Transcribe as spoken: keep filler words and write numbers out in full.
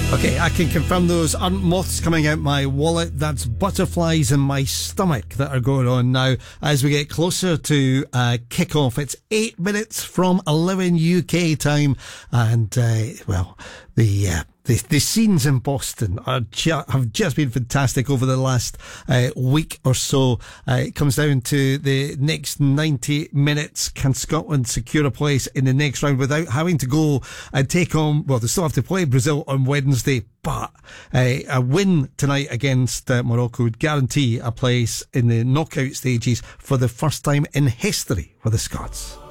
Okay, I can confirm those aren't moths coming out my wallet. That's butterflies in my stomach that are going on now as we get closer to uh, kick-off. It's eight minutes from eleven U K time. And, uh, well, the... Uh, The, the scenes in Boston are ju- have just been fantastic over the last uh, week or so. Uh, it comes down to the next ninety minutes. Can Scotland secure a place in the next round without having to go and take on, well, they still have to play Brazil on Wednesday, but uh, a win tonight against uh, Morocco would guarantee a place in the knockout stages for the first time in history for the Scots.